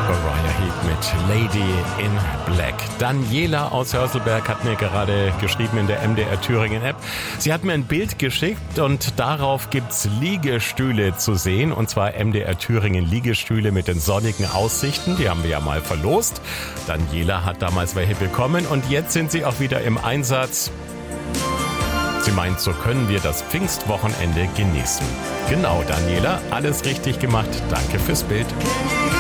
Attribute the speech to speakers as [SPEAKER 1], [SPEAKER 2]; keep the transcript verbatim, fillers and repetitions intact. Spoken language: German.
[SPEAKER 1] Uriah Heep mit Lady in Black. Daniela aus Hörselberg hat mir gerade geschrieben in der M D R Thüringen App. Sie hat mir ein Bild geschickt und darauf gibt's Liegestühle zu sehen. Und zwar M D R Thüringen Liegestühle mit den sonnigen Aussichten. Die haben wir ja mal verlost. Daniela hat damals welche bekommen und jetzt sind sie auch wieder im Einsatz. Sie meint, so können wir das Pfingstwochenende genießen. Genau, Daniela, alles richtig gemacht. Danke fürs Bild.